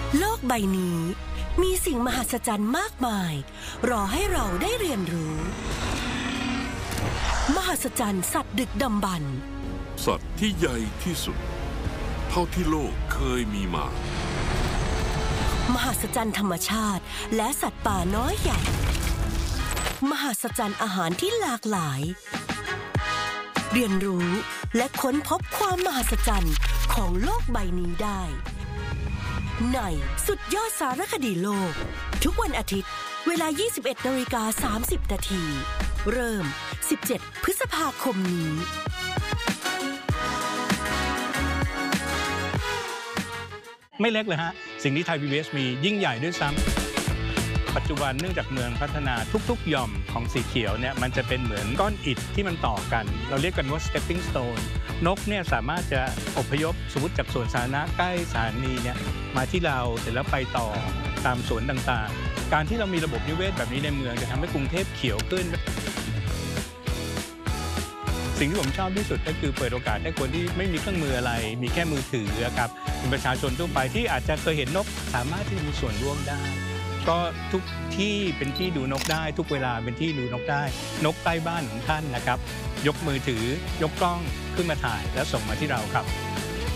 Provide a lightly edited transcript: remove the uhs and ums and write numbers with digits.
โลกใบนี้มีสิ่งมหัศจรรย์มากมายรอให้เราได้เรียนรู้มหัศจรรย์สัตว์ดึกดำบรรพ์สัตว์ที่ใหญ่ที่สุดเท่าที่โลกเคยมีมามหัศจรรย์ธรรมชาติและสัตว์ป่าน้อยใหญ่มหัศจรรย์อาหารที่หลากหลายเรียนรู้และค้นพบความมหัศจรรย์ของโลกใบนี้ได้ในสุดยอดสารคดีโลกทุกวันอาทิตย์เวลา 21:30 นาทีเริ่ม 17 พฤษภาคมนี้ไม่เล็กเลยฮะสิ่งที่ไทย PBS มียิ่งใหญ่ด้วยซ้ำปัจจุบันเนื่องจากเมืองพัฒนาทุกๆหย่อมของสีเขียวเนี่ยมันจะเป็นเหมือนก้อนอิฐที่มันต่อกันเราเรียกกันว่า stepping stone นกเนี่ยสามารถจะอพยพสมมติจากสวนสาธารณะใกล้สถานีเนี่ยมาที่เราเสร็จแล้วไปต่อตามสวนต่างๆการที่เรามีระบบนิเวศแบบนี้ในเมืองจะทำให้กรุงเทพเขียวขึ้นสิ่งที่ผมชอบที่สุดก็คือเปิดโอกาสให้คนที่ไม่มีเครื่องมืออะไรมีแค่มือถือครับเป็นประชาชนทั่วไปที่อาจจะเคยเห็นนกสามารถที่จะมีส่วนร่วมได้ก็ทุกที่เป็นที่ดูนกได้ทุกเวลาเป็นที่ดูนกได้นกใกล้บ้านของท่านนะครับยกมือถือยกกล้องขึ้นมาถ่ายแล้วส่งมาที่เราครับ